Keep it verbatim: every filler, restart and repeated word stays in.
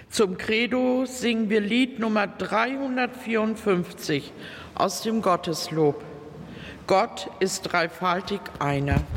Zum Credo singen wir Lied Nummer dreihundertvierundfünfzig aus dem Gotteslob. Gott ist dreifaltig einer.